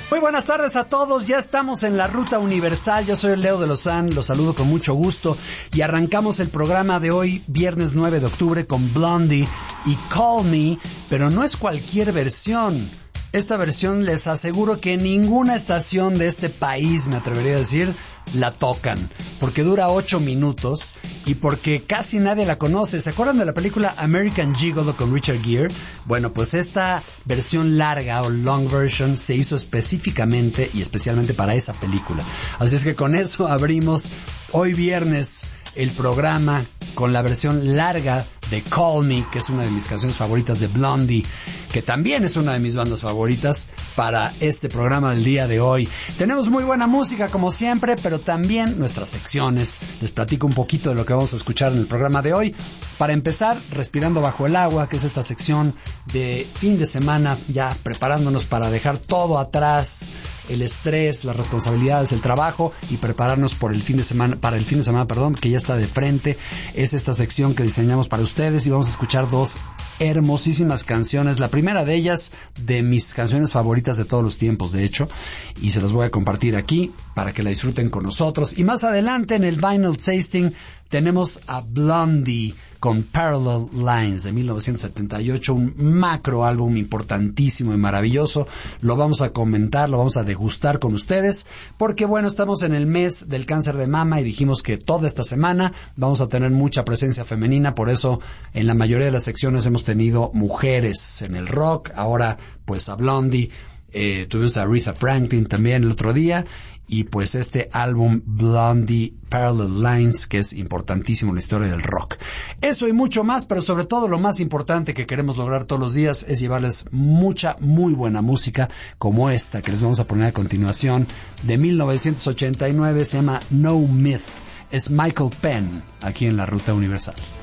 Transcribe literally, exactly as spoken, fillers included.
Muy buenas tardes a todos, ya estamos en la Ruta Universal, yo soy Leo de Lozán, los saludo con mucho gusto y arrancamos el programa de hoy, viernes nueve de octubre, con Blondie y Call Me, pero no es cualquier versión. Esta versión les aseguro que ninguna estación de este país, me atrevería a decir, la tocan, porque dura ocho minutos y porque casi nadie la conoce. ¿Se acuerdan de la película American Gigolo con Richard Gere? Bueno, pues esta versión larga o long version se hizo específicamente y especialmente para esa película. Así es que con eso abrimos hoy viernes el programa con la versión larga de Call Me, que es una de mis canciones favoritas de Blondie, que también es una de mis bandas favoritas para este programa del día de hoy. Tenemos muy buena música como siempre, pero también nuestras secciones. Les platico un poquito de lo que vamos a escuchar en el programa de hoy. Para empezar, Respirando Bajo el Agua, que es esta sección de fin de semana, ya preparándonos para dejar todo atrás, el estrés, las responsabilidades, el trabajo y prepararnos por el fin de semana, para el fin de semana, perdón, que ya está de frente. Es esta sección que diseñamos para ustedes y vamos a escuchar dos hermosísimas canciones. La primera de ellas, de mis canciones favoritas de todos los tiempos, de hecho, y se las voy a compartir aquí para que la disfruten con nosotros. Y más adelante en el Vinyl Tasting tenemos a Blondie con Parallel Lines de mil novecientos setenta y ocho, un macro álbum importantísimo y maravilloso. Lo vamos a comentar, lo vamos a degustar con ustedes, porque bueno, estamos en el mes del cáncer de mama y dijimos que toda esta semana vamos a tener mucha presencia femenina, por eso en la mayoría de las secciones hemos tenido mujeres en el rock. Ahora pues a Blondie, eh, tuvimos a Aretha Franklin también el otro día. Y pues este álbum Blondie Parallel Lines, que es importantísimo en la historia del rock. Eso y mucho más, pero sobre todo lo más importante que queremos lograr todos los días es llevarles mucha, muy buena música como esta que les vamos a poner a continuación, de mil novecientos ochenta y nueve, se llama No Myth. Es Michael Penn, aquí en la Ruta Universal.